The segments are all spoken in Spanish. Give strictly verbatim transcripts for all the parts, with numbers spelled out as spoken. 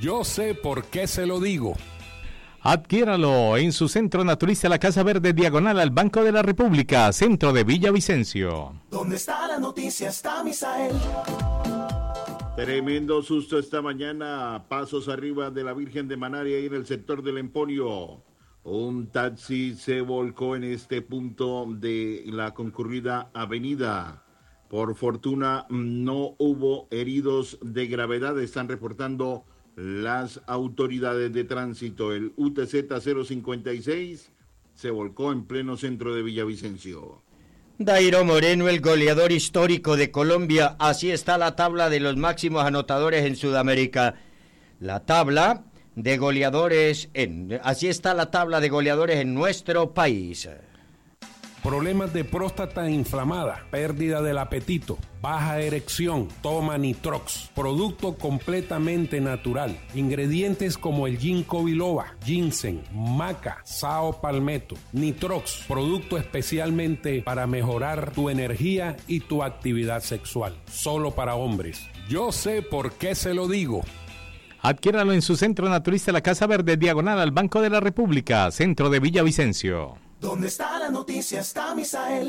Yo sé por qué se lo digo. Adquiéralo en su centro naturista La Casa Verde, diagonal al Banco de la República, centro de Villavicencio. ¿Dónde está la noticia? Está Misael. Tremendo susto esta mañana, pasos arriba de la Virgen de Manaria y en el sector del Emporio. Un taxi se volcó en este punto de la concurrida avenida. Por fortuna no hubo heridos de gravedad, están reportando las autoridades de tránsito. El U T Z cero cincuenta y seis se volcó en pleno centro de Villavicencio. Dairo Moreno, el goleador histórico de Colombia. Así está la tabla de los máximos anotadores en Sudamérica. La tabla de goleadores en... Así está la tabla de goleadores en nuestro país. Problemas de próstata inflamada, pérdida del apetito, baja erección, toma Nitrox, producto completamente natural, ingredientes como el ginkgo biloba, ginseng, maca, sao palmetto, Nitrox, producto especialmente para mejorar tu energía y tu actividad sexual, solo para hombres. Yo sé por qué se lo digo. Adquiéralo en su centro naturista La Casa Verde, diagonal al Banco de la República, centro de Villavicencio. ¿Dónde está la noticia? Está Misael.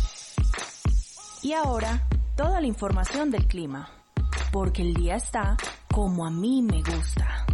Y ahora, toda la información del clima. Porque el día está como a mí me gusta.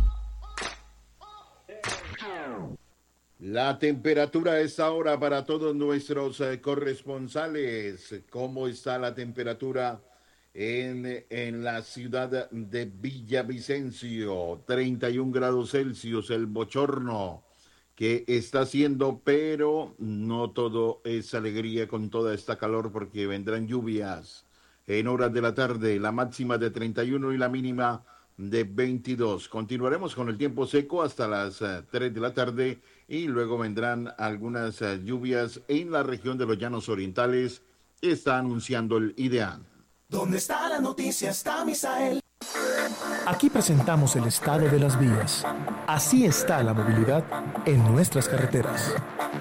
La temperatura a esta hora para todos nuestros eh, corresponsales. ¿Cómo está la temperatura en, en la ciudad de Villavicencio? treinta y un grados Celsius, el bochorno que está haciendo, pero no todo es alegría con toda esta calor porque vendrán lluvias en horas de la tarde, la máxima de treinta y uno y la mínima de veintidós. Continuaremos con el tiempo seco hasta las uh, tres de la tarde y luego vendrán algunas uh, lluvias en la región de los Llanos Orientales. Está anunciando el IDEAN. ¿Dónde está la noticia? Está Misael. Aquí presentamos el estado de las vías. Así está la movilidad en nuestras carreteras.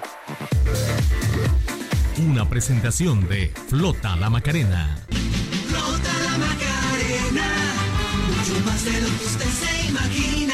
Una presentación de Flota La Macarena. Flota La Macarena, mucho más de lo que usted se imagina.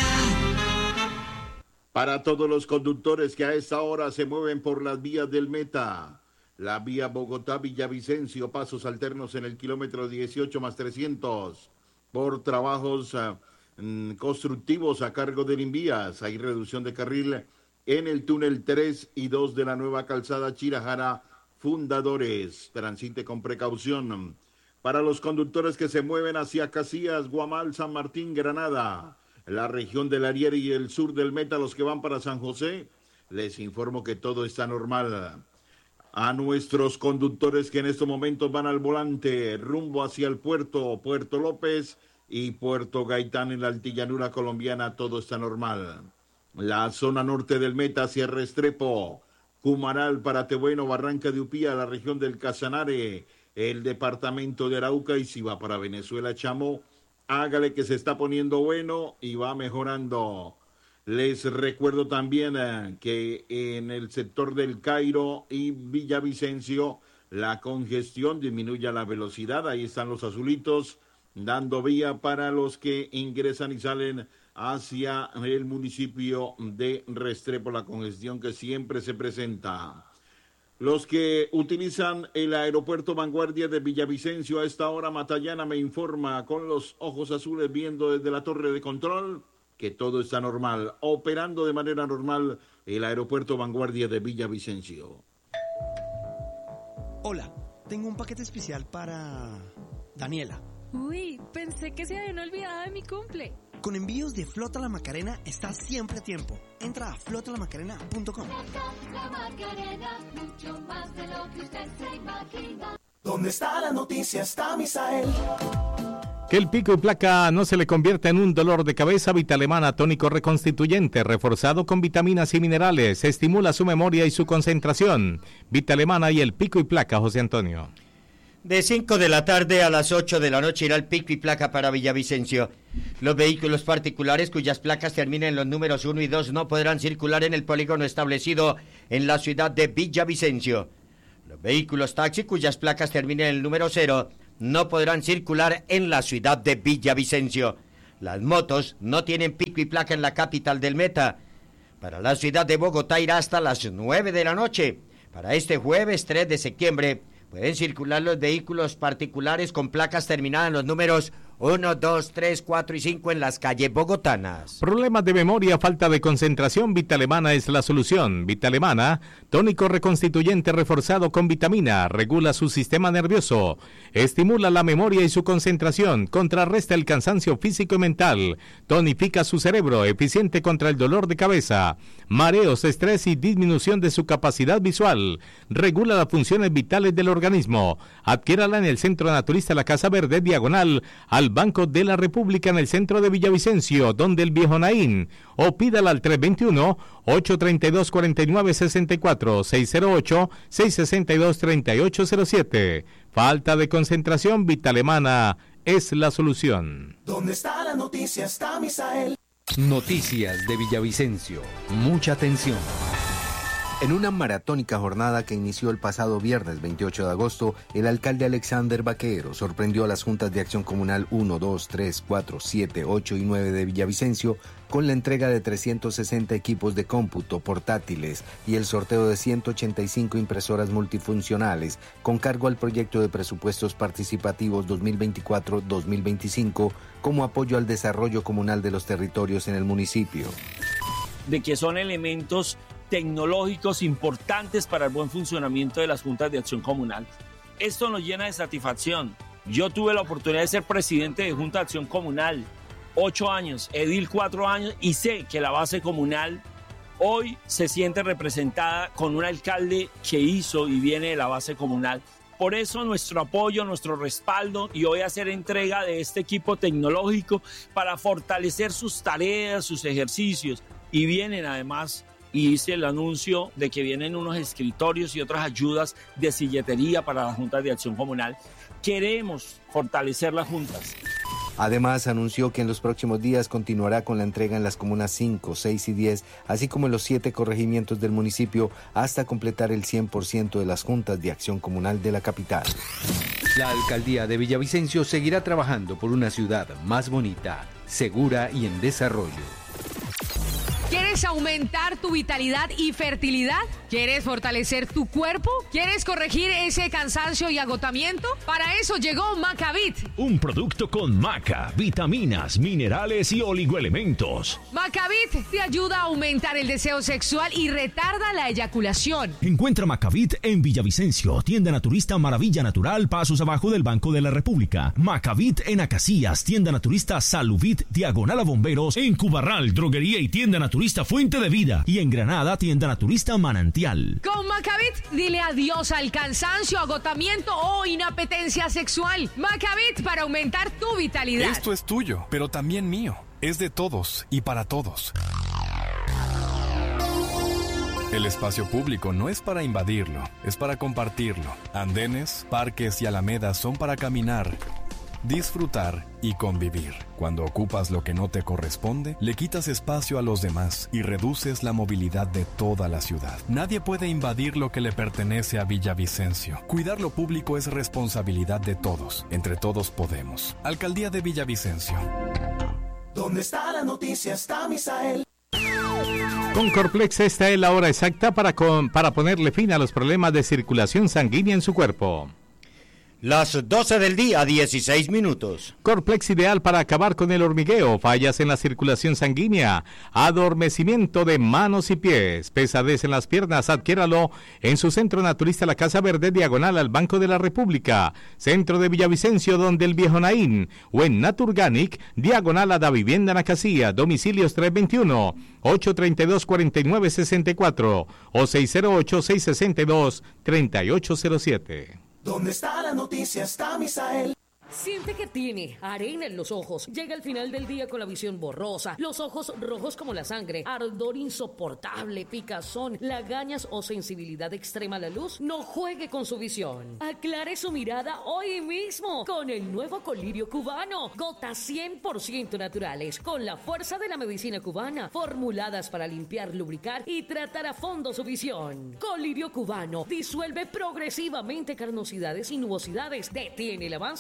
Para todos los conductores que a esta hora se mueven por las vías del Meta, la vía Bogotá-Villavicencio, pasos alternos en el kilómetro dieciocho más trescientos. Por trabajos uh, constructivos a cargo del Invías. Hay reducción de carril en el túnel tres y dos de la nueva calzada Chirajara Fundadores. Transite con precaución. Para los conductores que se mueven hacia Casillas, Guamal, San Martín, Granada, la región del Ariere y el sur del Meta, los que van para San José, les informo que todo está normal. A nuestros conductores que en estos momentos van al volante, rumbo hacia el puerto, Puerto López y Puerto Gaitán en la altillanura colombiana, todo está normal. La zona norte del Meta hacia Restrepo, Cumaral, Paratebueno, Barranca de Upía, la región del Casanare, el departamento de Arauca, y si va para Venezuela, Chamo, hágale que se está poniendo bueno y va mejorando. Les recuerdo también eh, que en el sector del Cairo y Villavicencio la congestión disminuye la velocidad. Ahí están los azulitos dando vía para los que ingresan y salen hacia el municipio de Restrepo. La congestión que siempre se presenta. Los que utilizan el aeropuerto Vanguardia de Villavicencio a esta hora, Matallana me informa con los ojos azules viendo desde la torre de control que todo está normal, operando de manera normal el aeropuerto Vanguardia de Villavicencio. Hola, tengo un paquete especial para Daniela. Uy, pensé que se habían olvidado de mi cumple. Con envíos de Flota La Macarena estás siempre a tiempo. Entra a flota la macarena punto com. La Macarena, mucho más de lo que usted se imagina. ¿Dónde está la noticia? Está Misael. Que el pico y placa no se le convierta en un dolor de cabeza. Vitalemana, tónico reconstituyente, reforzado con vitaminas y minerales, estimula su memoria y su concentración. Vitalemana y el pico y placa, José Antonio. De cinco de la tarde a las ocho de la noche irá el pico y placa para Villavicencio. Los vehículos particulares cuyas placas terminen en los números uno y dos no podrán circular en el polígono establecido en la ciudad de Villavicencio. Los vehículos taxi cuyas placas terminen en el número cero no podrán circular en la ciudad de Villavicencio. Las motos no tienen pico y placa en la capital del Meta. Para la ciudad de Bogotá irá hasta las nueve de la noche. Para este jueves tres de septiembre pueden circular los vehículos particulares con placas terminadas en los números uno, dos, tres, cuatro y cinco en las calles bogotanas. Problemas de memoria, falta de concentración, Vitalemana es la solución. Vitalemana, tónico reconstituyente reforzado con vitamina, regula su sistema nervioso, estimula la memoria y su concentración, contrarresta el cansancio físico y mental, tonifica su cerebro, eficiente contra el dolor de cabeza, mareos, estrés y disminución de su capacidad visual, regula las funciones vitales del organismo. Adquiérala en el Centro Naturista La Casa Verde, diagonal al Banco de la República en el centro de Villavicencio, donde el Viejo Naín, o pídala al tres dos uno, ocho tres dos, cuatro nueve seis cuatro, seis cero ocho, seis seis dos, tres ocho cero siete. Falta de concentración, Vitalemana es la solución. ¿Dónde está la noticia? Está Misael. Noticias de Villavicencio. Mucha atención. En una maratónica jornada que inició el pasado viernes veintiocho de agosto, el alcalde Alexander Vaquero sorprendió a las juntas de acción comunal uno, dos, tres, cuatro, siete, ocho y nueve de Villavicencio con la entrega de trescientos sesenta equipos de cómputo portátiles y el sorteo de ciento ochenta y cinco impresoras multifuncionales con cargo al proyecto de presupuestos participativos dos mil veinticuatro dos mil veinticinco como apoyo al desarrollo comunal de los territorios en el municipio. De que son elementos tecnológicos importantes para el buen funcionamiento de las juntas de acción comunal. Esto nos llena de satisfacción. Yo tuve la oportunidad de ser presidente de Junta de Acción Comunal, ocho años, edil cuatro años, y sé que la base comunal hoy se siente representada con un alcalde que hizo y viene de la base comunal. Por eso nuestro apoyo, nuestro respaldo, y hoy hacer entrega de este equipo tecnológico para fortalecer sus tareas, sus ejercicios, y vienen además, y hice el anuncio de que vienen unos escritorios y otras ayudas de silletería para las juntas de acción comunal. Queremos fortalecer las juntas. Además, anunció que en los próximos días continuará con la entrega en las comunas cinco, seis y diez, así como en los siete corregimientos del municipio, hasta completar el cien por ciento de las juntas de acción comunal de la capital. La alcaldía de Villavicencio seguirá trabajando por una ciudad más bonita, segura y en desarrollo. ¿Quieres aumentar tu vitalidad y fertilidad? ¿Quieres fortalecer tu cuerpo? ¿Quieres corregir ese cansancio y agotamiento? Para eso llegó Macavit. Un producto con maca, vitaminas, minerales y oligoelementos. Macavit te ayuda a aumentar el deseo sexual y retarda la eyaculación. Encuentra Macavit en Villavicencio, tienda naturista Maravilla Natural, pasos abajo del Banco de la República. Macavit en Acacias, tienda naturista Saluvit, diagonal a Bomberos, en Cubarral, droguería y tienda naturista Fuente de Vida, y en Granada, tienda naturista Manantial. Con Macavit, dile adiós al cansancio, agotamiento o inapetencia sexual. Macavit para aumentar tu vitalidad. Esto es tuyo, pero también mío. Es de todos y para todos. El espacio público no es para invadirlo, es para compartirlo. Andenes, parques y alamedas son para caminar, disfrutar y convivir. Cuando ocupas lo que no te corresponde, le quitas espacio a los demás y reduces la movilidad de toda la ciudad. Nadie puede invadir lo que le pertenece a Villavicencio. Cuidar lo público es responsabilidad de todos. Entre todos podemos. Alcaldía de Villavicencio. ¿Dónde está la noticia? Está Misael. Con Corplex esta es la hora exacta para, con, para ponerle fin a los problemas de circulación sanguínea en su cuerpo. Las doce del día, dieciséis minutos. Corplex ideal para acabar con el hormigueo, fallas en la circulación sanguínea, adormecimiento de manos y pies, pesadez en las piernas, adquiéralo en su centro naturista La Casa Verde, diagonal al Banco de la República, centro de Villavicencio, donde el Viejo Naín, o en Naturganic, diagonal a Da Vivienda Nacasía, domicilios tres dos uno, ocho tres dos, cuatro nueve seis cuatro o seis cero ocho, seis seis dos, tres ocho cero siete. ¿Dónde está la noticia? Está Misael. Siente que tiene arena en los ojos. Llega al final del día con la visión borrosa, los ojos rojos como la sangre, ardor insoportable, picazón, lagañas o sensibilidad extrema a la luz. No juegue con su visión. Aclare su mirada hoy mismo con el nuevo colirio cubano. Gotas cien por ciento naturales, con la fuerza de la medicina cubana, formuladas para limpiar, lubricar y tratar a fondo su visión. Colirio cubano disuelve progresivamente carnosidades y nubosidades, detiene el avance de las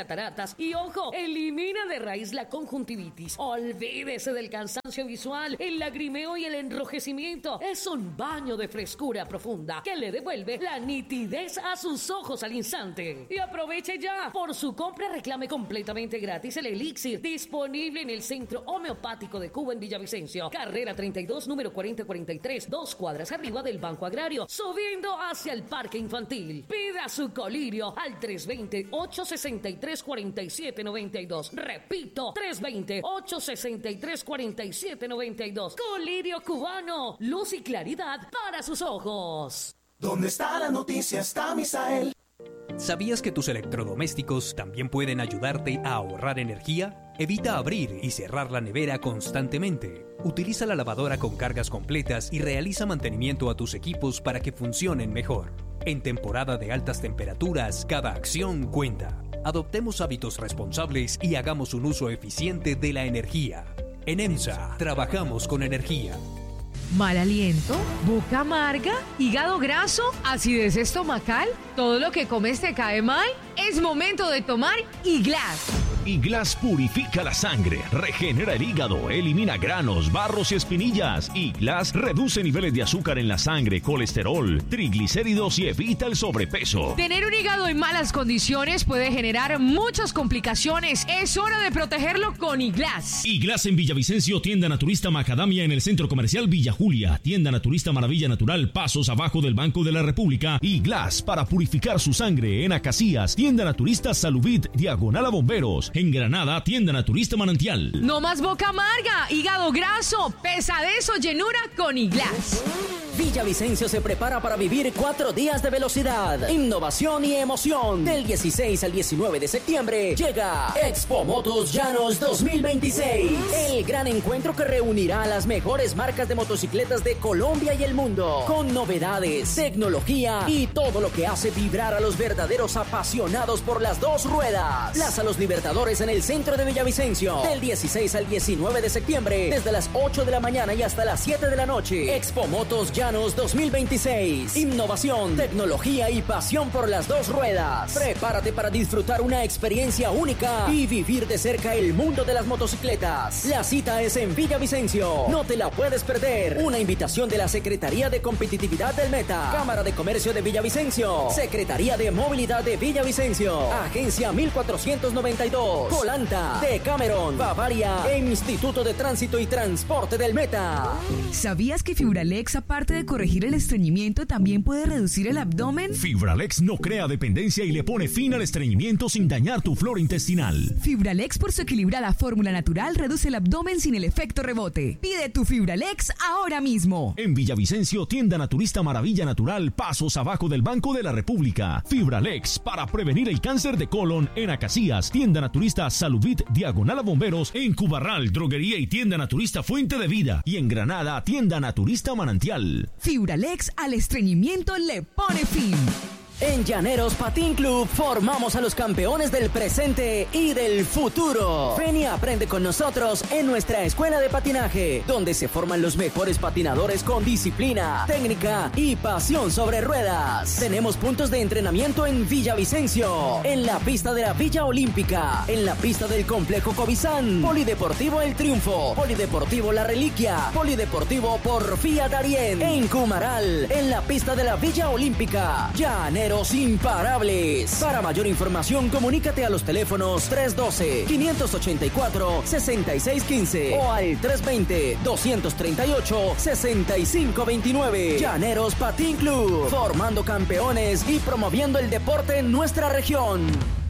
cataratas y, ojo, elimina de raíz la conjuntivitis. Olvídese del cansancio visual, el lagrimeo y el enrojecimiento. Es un baño de frescura profunda que le devuelve la nitidez a sus ojos al instante. Y aproveche ya. Por su compra reclame completamente gratis el elixir disponible en el Centro Homeopático de Cuba en Villavicencio. Carrera treinta y dos, número cuarenta cuarenta y tres, dos cuadras arriba del Banco Agrario, subiendo hacia el Parque Infantil. Pida su colirio al tres dos cero, ocho seis tres, cuatro siete nueve dos. Repito, tres dos cero, ocho seis tres, cuatro siete nueve dos. Colirio cubano, luz y claridad para sus ojos. ¿Dónde está la noticia? Está Misael. ¿Sabías que tus electrodomésticos también pueden ayudarte a ahorrar energía? Evita abrir y cerrar la nevera constantemente. Utiliza la lavadora con cargas completas y realiza mantenimiento a tus equipos para que funcionen mejor. En temporada de altas temperaturas, cada acción cuenta. Adoptemos hábitos responsables y hagamos un uso eficiente de la energía. En EMSA, trabajamos con energía. ¿Mal aliento? ¿Boca amarga? ¿Hígado graso? ¿Acidez estomacal? ¿Todo lo que comes te cae mal? Es momento de tomar Iglas. Iglas purifica la sangre, regenera el hígado, elimina granos, barros y espinillas. Iglas reduce niveles de azúcar en la sangre, colesterol, triglicéridos y evita el sobrepeso. Tener un hígado en malas condiciones puede generar muchas complicaciones. Es hora de protegerlo con Iglas. Iglas en Villavicencio, tienda naturista Macadamia en el Centro Comercial Villa Julia, tienda naturista Maravilla Natural, pasos abajo del Banco de la República. Iglas para purificar su sangre en Acacias, tienda naturista Saluvit, diagonal a Bomberos. En Granada, tienda naturista Manantial. No más boca amarga, hígado graso, pesadez o llenura con Iglas. Villavicencio se prepara para vivir cuatro días de velocidad, innovación y emoción. Del dieciséis al diecinueve de septiembre llega Expo Motos Llanos dos mil veintiséis. El gran encuentro que reunirá a las mejores marcas de motocicletas de Colombia y el mundo. Con novedades, tecnología y todo lo que hace vibrar a los verdaderos apasionados por las dos ruedas. Plaza Los Libertadores en el centro de Villavicencio. Del dieciséis al diecinueve de septiembre, desde las ocho de la mañana y hasta las siete de la noche. Expo Motos Llanos dos mil veintiséis. Innovación, tecnología y pasión por las dos ruedas. Prepárate para disfrutar una experiencia única y vivir de cerca el mundo de las motocicletas. La cita es en Villavicencio. No te la puedes perder. Una invitación de la Secretaría de Competitividad del Meta, Cámara de Comercio de Villavicencio, Secretaría de Movilidad de Villavicencio, Agencia mil cuatrocientos noventa y dos, Colanta, Decameron, Bavaria e Instituto de Tránsito y Transporte del Meta. ¿Sabías que Fibralex, aparte de corregir el estreñimiento, también puede reducir el abdomen? Fibralex no crea dependencia y le pone fin al estreñimiento sin dañar tu flora intestinal. Fibralex, por su equilibrada fórmula natural, reduce el abdomen sin el efecto rebote. Pide tu Fibralex ahora mismo. En Villavicencio, tienda naturista Maravilla Natural, pasos abajo del Banco de la República. Fibralex para prevenir el cáncer de colon en Acacias, tienda naturista Saluvit, diagonal a Bomberos. En Cubarral, droguería y tienda naturista Fuente de Vida. Y en Granada, tienda naturista Manantial. Fibralex al estreñimiento le pone fin. En Llaneros Patín Club formamos a los campeones del presente y del futuro. Ven y aprende con nosotros en nuestra escuela de patinaje, donde se forman los mejores patinadores con disciplina, técnica y pasión sobre ruedas. Tenemos puntos de entrenamiento en Villavicencio, en la pista de la Villa Olímpica, en la pista del Complejo Cobizán, Polideportivo El Triunfo, Polideportivo La Reliquia, Polideportivo Porfía Darién, en Cumaral, en la pista de la Villa Olímpica. Llaneros imparables. Para mayor información, comunícate a los teléfonos tres uno dos, cinco ocho cuatro, seis seis uno cinco o al tres dos cero, dos tres ocho, seis cinco dos nueve. Llaneros Patín Club, formando campeones y promoviendo el deporte en nuestra región.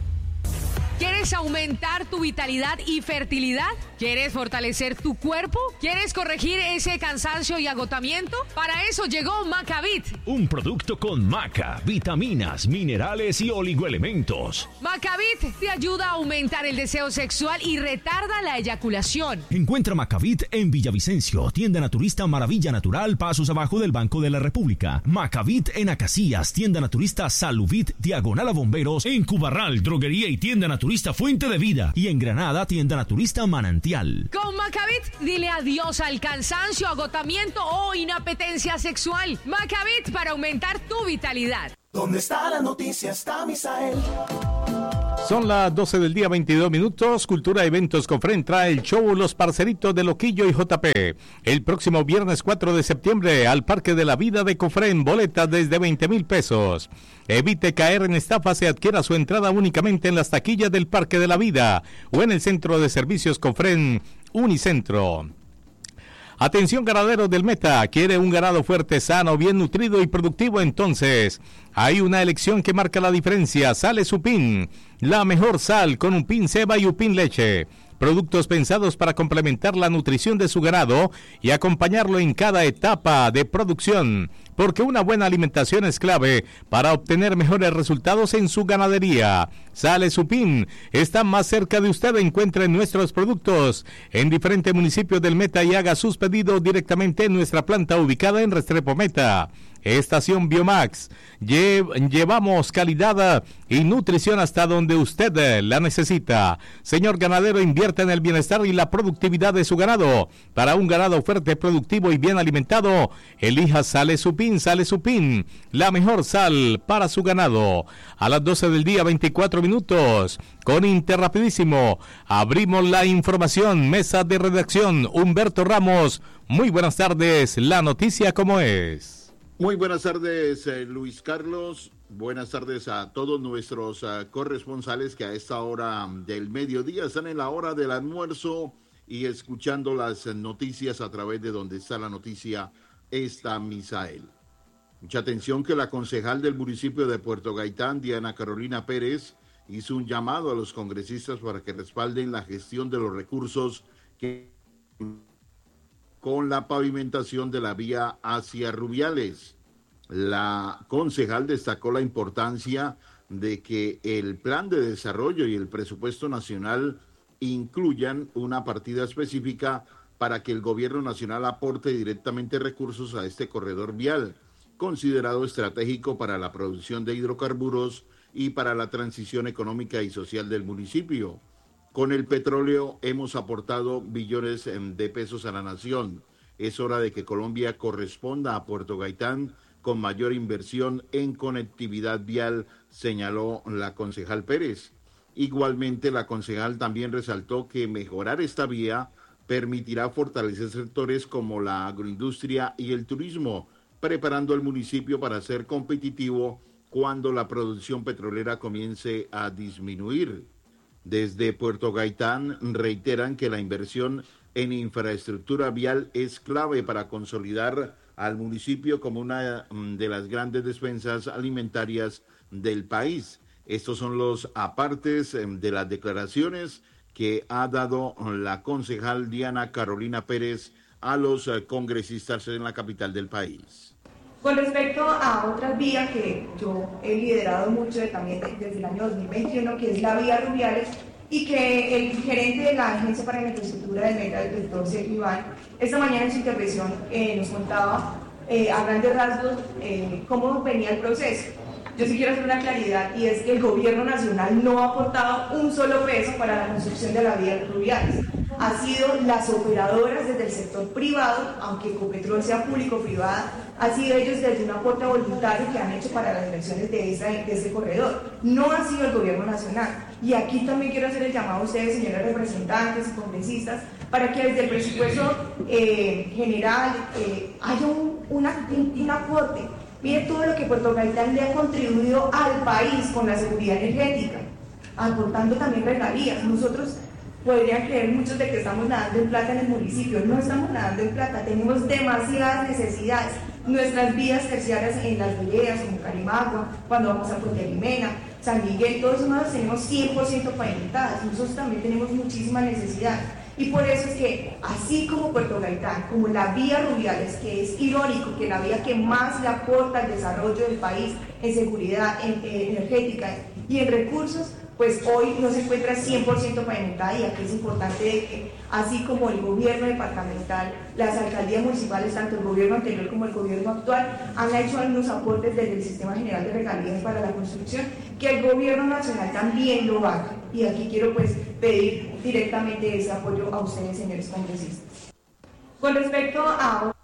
¿Quieres aumentar tu vitalidad y fertilidad? ¿Quieres fortalecer tu cuerpo? ¿Quieres corregir ese cansancio y agotamiento? Para eso llegó Macavit. Un producto con maca, vitaminas, minerales y oligoelementos. Macavit te ayuda a aumentar el deseo sexual y retarda la eyaculación. Encuentra Macavit en Villavicencio, tienda naturista Maravilla Natural, pasos abajo del Banco de la República. Macavit en Acacias, tienda naturista Saluvit, diagonal a Bomberos. En Cubarral, droguería y tienda naturista Fuente de Vida. Y en Granada, tienda naturista Manantial. Con Macavit, dile adiós al cansancio, agotamiento o inapetencia sexual. Macavit para aumentar tu vitalidad. ¿Dónde está la noticia? Está Misael. Son las doce del día, veintidós minutos. Cultura Eventos Cofren trae el show Los Parceritos de Loquillo y J P. El próximo viernes cuatro de septiembre al Parque de la Vida de Cofren. Boletas desde veinte mil pesos. Evite caer en estafas y adquiera su entrada únicamente en las taquillas del Parque de la Vida o en el Centro de Servicios Cofren Unicentro. Atención ganaderos del Meta, ¿quiere un ganado fuerte, sano, bien nutrido y productivo? Entonces, hay una elección que marca la diferencia. Sale Supin, la mejor sal con un pin ceba y un pin leche. Productos pensados para complementar la nutrición de su ganado y acompañarlo en cada etapa de producción, porque una buena alimentación es clave para obtener mejores resultados en su ganadería. Sale Supin, está más cerca de usted. Encuentre nuestros productos en diferentes municipios del Meta y haga sus pedidos directamente en nuestra planta ubicada en Restrepo Meta. Estación Biomax, Lle- llevamos calidad y nutrición hasta donde usted la necesita. Señor ganadero, invierta en el bienestar y la productividad de su ganado. Para un ganado fuerte, productivo y bien alimentado, elija Sale Supin, Sale Supin, la mejor sal para su ganado. A las doce del día, veinticuatro minutos, con Interrapidísimo, abrimos la información, mesa de redacción, Humberto Ramos. Muy buenas tardes, la noticia como es. Muy buenas tardes, eh, Luis Carlos. Buenas tardes a todos nuestros uh, corresponsales que a esta hora del mediodía están en la hora del almuerzo y escuchando las noticias a través de donde está la noticia, está Misael. Mucha atención que la concejal del municipio de Puerto Gaitán, Diana Carolina Pérez, hizo un llamado a los congresistas para que respalden la gestión de los recursos que con la pavimentación de la vía hacia Rubiales. La concejal destacó la importancia de que el plan de desarrollo y el presupuesto nacional incluyan una partida específica para que el gobierno nacional aporte directamente recursos a este corredor vial, considerado estratégico para la producción de hidrocarburos y para la transición económica y social del municipio. Con el petróleo hemos aportado billones de pesos a la nación. Es hora de que Colombia corresponda a Puerto Gaitán con mayor inversión en conectividad vial, señaló la concejal Pérez. Igualmente, la concejal también resaltó que mejorar esta vía permitirá fortalecer sectores como la agroindustria y el turismo, preparando al municipio para ser competitivo cuando la producción petrolera comience a disminuir. Desde Puerto Gaitán reiteran que la inversión en infraestructura vial es clave para consolidar al municipio como una de las grandes despensas alimentarias del país. Estos son los apartes de las declaraciones que ha dado la concejal Diana Carolina Pérez a los congresistas en la capital del país. Con respecto a otras vías que yo he liderado mucho también desde el año dos mil veintiuno, que es la vía Rubiales, y que el gerente de la Agencia para la Infraestructura del Meta, el doctor Sergio Iván, esta mañana en su intervención eh, nos contaba eh, a grandes rasgos eh, cómo venía el proceso. Yo sí quiero hacer una claridad, y es que el gobierno nacional no ha aportado un solo peso para la construcción de la vía Rubiales. Ha sido las operadoras desde el sector privado, aunque Ecopetrol sea público-privada, ha sido ellos desde un aporte voluntario que han hecho para las inversiones de, esa, de ese corredor. No ha sido el gobierno nacional. Y aquí también quiero hacer el llamado a ustedes, señores representantes y congresistas, para que desde el presupuesto eh, general eh, haya un, una, un aporte. Mire todo lo que Puerto Gaitán le ha contribuido al país con la seguridad energética, aportando también regalías. Nosotros podrían creer muchos de que estamos nadando en plata en el municipio. No estamos nadando en plata, tenemos demasiadas necesidades. Nuestras vías terciarias en las veredas, como Carimagua, cuando vamos a Puente Limena, San Miguel, todos esos lados tenemos cien por ciento pavimentadas. Nosotros también tenemos muchísimas necesidades. Y por eso es que, así como Puerto Gaitán, como la vía Rubiales, que es irónico, que la vía que más le aporta al desarrollo del país en seguridad en, en energética y en recursos, pues hoy no se encuentra cien por ciento pavimentada, y aquí es importante de que, así como el gobierno departamental, las alcaldías municipales, tanto el gobierno anterior como el gobierno actual, han hecho algunos aportes desde el Sistema General de Regalías para la construcción, que el gobierno nacional también lo haga. Y aquí quiero pues pedir directamente ese apoyo a ustedes, señores congresistas. Con respecto a...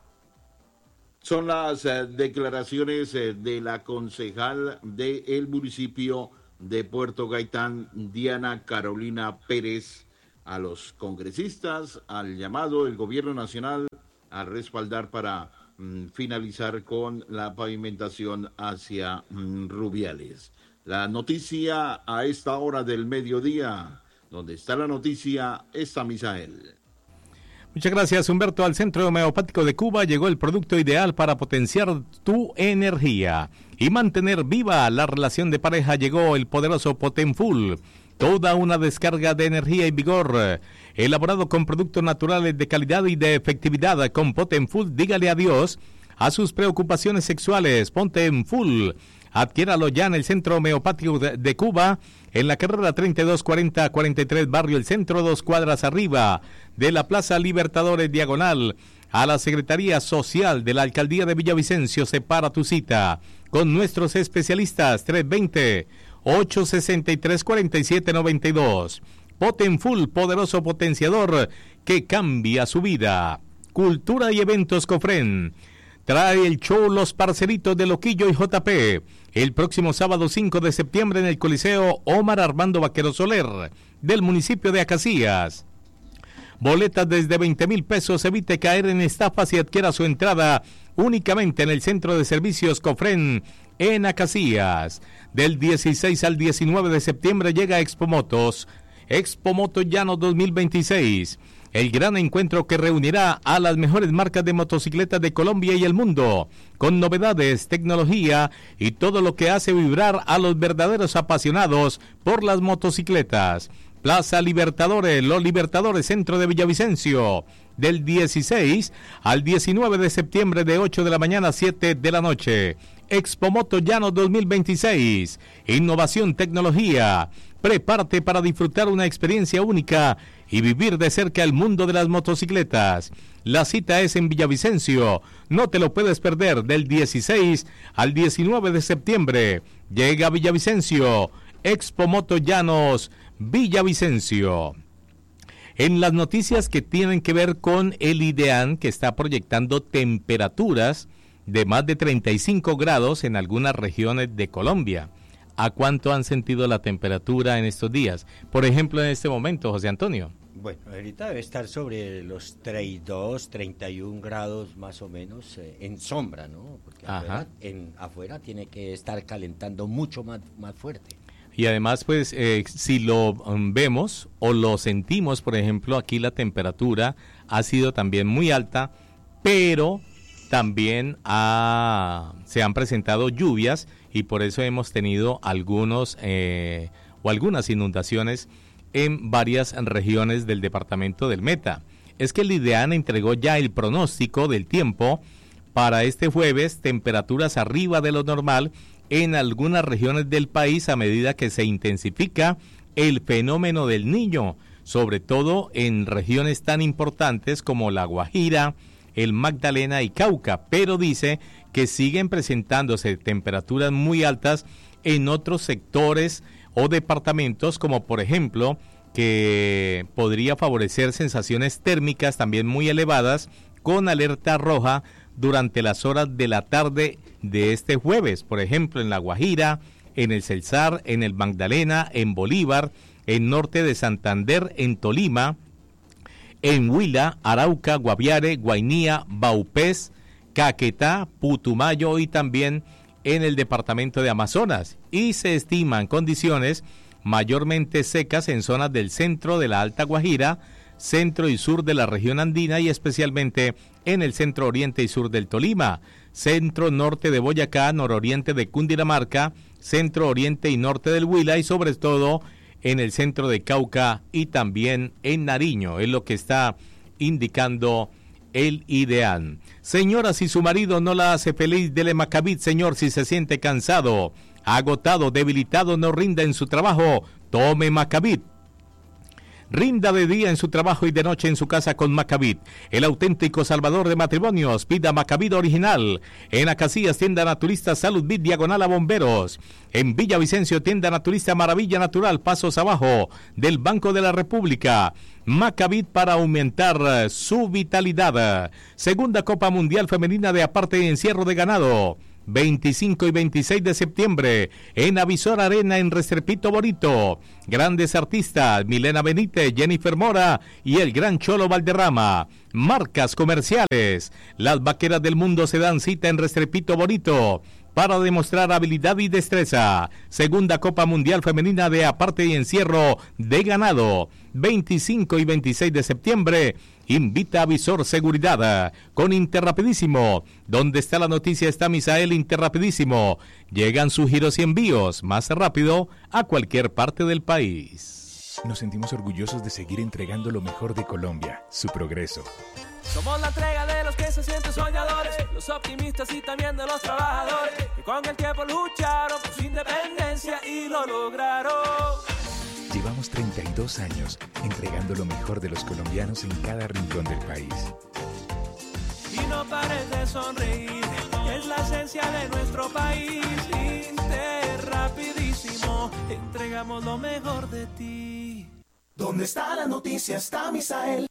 Son las eh, declaraciones eh, de la concejal del municipio de Puerto Gaitán, Diana Carolina Pérez, a los congresistas, al llamado del gobierno nacional a respaldar para mm, finalizar con la pavimentación hacia mm, Rubiales. La noticia a esta hora del mediodía, donde está la noticia, está Misael. Muchas gracias, Humberto. Al Centro Homeopático de Cuba llegó el producto ideal para potenciar tu energía y mantener viva la relación de pareja. Llegó el poderoso Potenfull, toda una descarga de energía y vigor, elaborado con productos naturales de calidad y de efectividad. Con Potenfull, dígale adiós a sus preocupaciones sexuales. Potenfull, adquiéralo ya en el Centro Homeopático de, de Cuba, en la carrera treinta y dos cuarenta cuarenta y tres, Barrio El Centro, dos cuadras arriba de la Plaza Libertadores, diagonal a la Secretaría Social de la Alcaldía de Villavicencio. Separa tu cita con nuestros especialistas. Tres veinte, ocho sesenta y tres, cuarenta y siete noventa y dos. Potenfull, poderoso potenciador que cambia su vida. Cultura y eventos Cofren trae el show Los Parceritos de Loquillo y J P el próximo sábado cinco de septiembre en el Coliseo Omar Armando Vaquero Soler del municipio de Acacías. Boletas desde veinte mil pesos. Evite caer en estafas y adquiera su entrada únicamente en el Centro de Servicios Cofren en Acacías. Del dieciséis al diecinueve de septiembre llega Expo Motos, Expo Moto Llano dos mil veintiséis. El gran encuentro que reunirá a las mejores marcas de motocicletas de Colombia y el mundo, con novedades, tecnología y todo lo que hace vibrar a los verdaderos apasionados por las motocicletas. Plaza Libertadores, Los Libertadores, Centro de Villavicencio, del dieciséis al diecinueve de septiembre, de ocho de la mañana a siete de la noche. Expo Moto Llano dos mil veintiséis, innovación, tecnología. Prepárate para disfrutar una experiencia única y vivir de cerca el mundo de las motocicletas. La cita es en Villavicencio, no te lo puedes perder. Del dieciséis al diecinueve de septiembre, llega a Villavicencio, Expo Moto Llanos, Villavicencio. En las noticias que tienen que ver con el IDEAN, que está proyectando temperaturas de más de treinta y cinco grados en algunas regiones de Colombia. ¿A cuánto han sentido la temperatura en estos días? Por ejemplo, en este momento, José Antonio. Bueno, ahorita debe estar sobre los treinta y dos, treinta y un grados más o menos eh, en sombra, ¿no? Porque afuera, en, afuera tiene que estar calentando mucho más, más fuerte. Y además, pues, eh, si lo um, vemos o lo sentimos, por ejemplo, aquí la temperatura ha sido también muy alta, pero también ha, se han presentado lluvias y por eso hemos tenido algunos eh, o algunas inundaciones en varias regiones del departamento del Meta. Es que el IDEAN entregó ya el pronóstico del tiempo para este jueves, temperaturas arriba de lo normal en algunas regiones del país a medida que se intensifica el fenómeno del Niño, sobre todo en regiones tan importantes como La Guajira, el Magdalena y Cauca, pero dice que siguen presentándose temperaturas muy altas en otros sectores o departamentos, como por ejemplo que podría favorecer sensaciones térmicas también muy elevadas con alerta roja durante las horas de la tarde de este jueves, por ejemplo en La Guajira, en el Celsar, en el Magdalena, en Bolívar, en norte de Santander, en Tolima, en Huila, Arauca, Guaviare, Guainía, Baupés, Caquetá, Putumayo y también en el departamento de Amazonas. Y se estiman condiciones mayormente secas en zonas del centro de la Alta Guajira, centro y sur de la región andina y especialmente en el centro oriente y sur del Tolima, centro norte de Boyacá, nororiente de Cundinamarca, centro oriente y norte del Huila y sobre todo en el centro de Cauca y también en Nariño, es lo que está indicando el IDEAN. Señora, si su marido no la hace feliz, dele Macavit. Señor, si se siente cansado, agotado, debilitado, no rinda en su trabajo, tome Macavit. Rinda de día en su trabajo y de noche en su casa con Macavit, el auténtico salvador de matrimonios. Pida Macavit original. En Acacías, tienda naturista Salud Vid, diagonal a Bomberos. En Villavicencio, tienda naturista Maravilla Natural, pasos abajo del Banco de la República. Macavit para aumentar su vitalidad. Segunda Copa Mundial Femenina de Aparte y Encierro de Ganado. veinticinco y veintiséis de septiembre en Avisor Arena en Restrepo Bonito. Grandes artistas, Milena Benítez, Jennifer Mora y el Gran Cholo Valderrama. Marcas comerciales. Las vaqueras del mundo se dan cita en Restrepo Bonito para demostrar habilidad y destreza. Segunda Copa Mundial Femenina de Aparte y Encierro de Ganado. veinticinco y veintiséis de septiembre. Invita a Visor Seguridad con Interrapidísimo. Donde está la noticia está Misael Interrapidísimo. Llegan sus giros y envíos más rápido a cualquier parte del país. Nos sentimos orgullosos de seguir entregando lo mejor de Colombia, su progreso. Somos la entrega de los que se sienten soñadores, los optimistas y también de los trabajadores, que con el tiempo lucharon por su independencia y lo lograron. Llevamos treinta y dos años entregando lo mejor de los colombianos en cada rincón del país. Y no pares de sonreír, es la esencia de nuestro país. Interrapidísimo, entregamos lo mejor de ti. ¿Dónde está la noticia? Está Misael.